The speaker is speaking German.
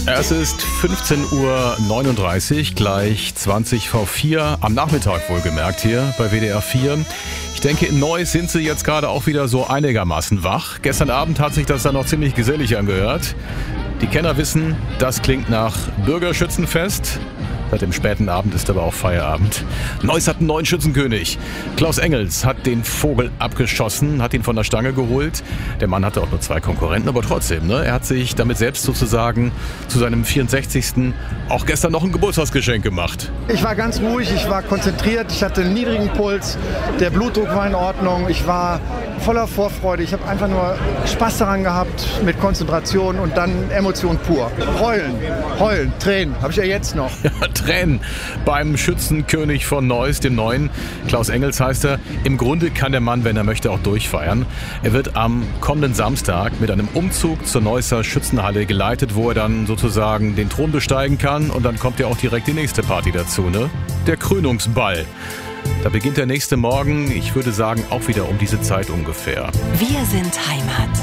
Es ist 15:39 Uhr, gleich 20 vor 4, am Nachmittag wohlgemerkt hier bei WDR 4. Ich denke, in Neuss sind Sie jetzt gerade auch wieder so einigermaßen wach. Gestern Abend hat sich das dann noch ziemlich gesellig angehört. Die Kenner wissen, das klingt nach Bürgerschützenfest. Seit dem späten Abend ist aber auch Feierabend. Neuss hat einen neuen Schützenkönig. Klaus Engels hat den Vogel abgeschossen, hat ihn von der Stange geholt. Der Mann hatte auch nur 2 Konkurrenten, aber trotzdem, ne? Er hat sich damit selbst sozusagen zu seinem 64. auch gestern noch ein Geburtstagsgeschenk gemacht. Ich war ganz ruhig, ich war konzentriert, ich hatte einen niedrigen Puls, der Blutdruck war in Ordnung, ich war voller Vorfreude. Ich habe einfach nur Spaß daran gehabt mit Konzentration und dann Emotion pur. Heulen, Tränen, habe ich ja jetzt noch. Ja, Tränen beim Schützenkönig von Neuss, dem Neuen. Klaus Engels heißt er. Im Grunde kann der Mann, wenn er möchte, auch durchfeiern. Er wird am kommenden Samstag mit einem Umzug zur Neusser Schützenhalle geleitet, wo er dann sozusagen den Thron besteigen kann. Und dann kommt ja auch direkt die nächste Party dazu, ne? Der Krönungsball. Da beginnt der nächste Morgen, ich würde sagen, auch wieder um diese Zeit ungefähr. Wir sind Heimat.